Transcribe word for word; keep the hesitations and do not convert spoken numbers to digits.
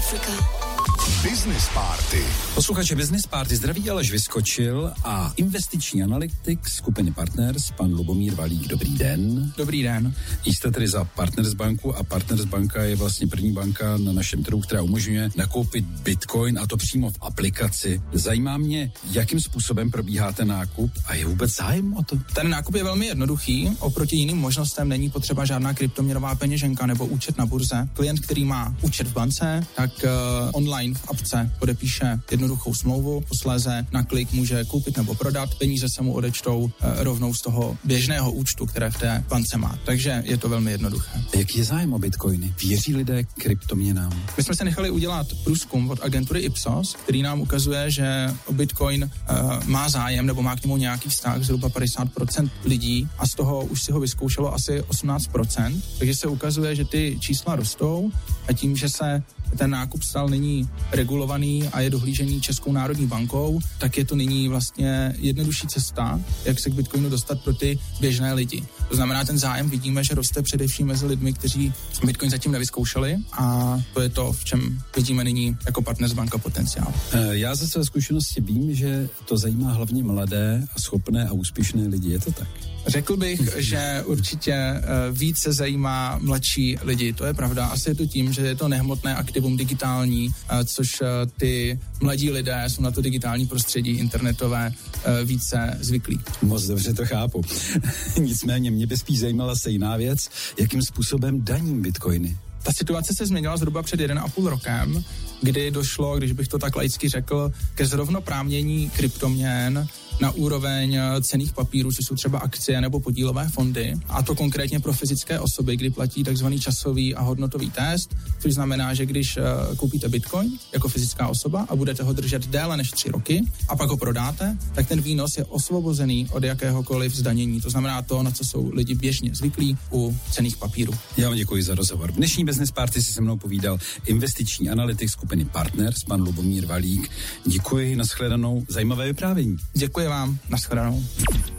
Africa. Business Party. Posluchače Business Party zdraví Aleš Vyskočil a investiční analytik skupiny Partners, pan Lubomír Valík. Dobrý den. Dobrý den. Jste tedy za Partners banku a Partners banka je vlastně první banka na našem trhu, která umožňuje nakoupit bitcoin, a to přímo v aplikaci. Zajímá mě, jakým způsobem probíhá ten nákup a je vůbec zájem o to? Ten nákup je velmi jednoduchý. Oproti jiným možnostem není potřeba žádná kryptoměnová peněženka nebo účet na burze. Klient, který má účet v bance, tak uh, online v apce podepíše jednoduchou smlouvu, posléze na klik může koupit nebo prodat, peníze se mu odečtou uh, rovnou z toho běžného účtu, které v té bance má. Takže je to velmi jednoduché. Jaký je zájem o bitcoiny? Věří lidé kryptoměnám? My jsme se nechali udělat průzkum od agentury Ipsos, který nám ukazuje, že o bitcoin uh, má zájem nebo má k němu nějaký vztah zhruba padesát procent lidí a z toho už si ho vyzkoušelo asi osmnáct procent. Takže se ukazuje, že ty čísla rostou a tím, že se ten nákup stal nyní regulovaný a je dohlížený Českou národní bankou, tak je to nyní vlastně jednodušší cesta, jak se k bitcoinu dostat pro ty běžné lidi. To znamená, ten zájem vidíme, že roste především mezi lidmi, kteří bitcoin zatím nevyzkoušeli, a to je to, v čem vidíme nyní jako Partners banka potenciál. Já ze své zkušenosti vím, že to zajímá hlavně mladé a schopné a úspěšné lidi. Je to tak? Řekl bych, že určitě více zajímá mladší lidi. To je pravda. Asi je to tím, že je to nehmotné aktivum digitální, což ty mladí lidé jsou na to digitální prostředí internetové více zvyklí. Moc dobře to chápu. Nicméně mě by spíš zajímala stejná věc, jakým způsobem daním bitcoiny. Ta situace se změnila zhruba před jeden a půl rokem, kdy došlo, když bych to tak laicky řekl, ke zrovnoprávnění kryptoměn na úroveň cenných papírů, což jsou třeba akcie nebo podílové fondy, a to konkrétně pro fyzické osoby, kdy platí takzvaný časový a hodnotový test, což znamená, že když uh, koupíte bitcoin jako fyzická osoba a budete ho držet déle než tři roky a pak ho prodáte, tak ten výnos je osvobozený od jakéhokoliv zdanění. To znamená to, na co jsou lidi běžně zvyklí u cenných papírů. Já vám děkuji za rozhovor. V dnešní Business Party si se mnou povídal investiční analytik skupiny Partners, pan Lubomír Valík. Děkuji, nashledanou, zajímavé vyprávění. Děkuji vám, nashledanou.